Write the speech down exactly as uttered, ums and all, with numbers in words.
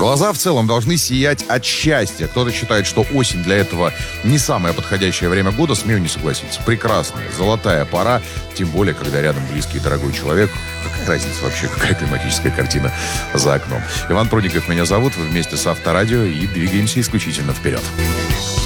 Глаза в целом должны сиять от счастья. Кто-то считает, что осень для этого не самое подходящее время года. Смею не согласиться. Прекрасная, золотая пора. Тем более, когда рядом близкий и дорогой человек. Какая разница вообще, какая климатическая картина за окном. Иван Прудников меня зовут. Вы вместе с Авторадио и двигаемся исключительно вперед.